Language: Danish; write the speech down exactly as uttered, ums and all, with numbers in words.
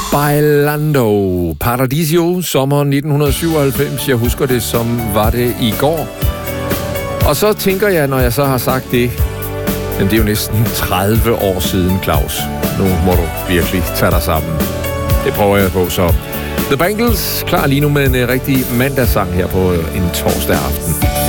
Bailando, Paradiso, sommer nitten syvoghalvfems. Jeg husker det, som var det i går. Og så tænker jeg, når jeg så har sagt det, men det er jo næsten tredive år siden, Claus. Nu må du virkelig tage dig sammen. Det prøver jeg på, så. The Bangles, klar lige nu med en rigtig mandagssang her på en torsdag aften.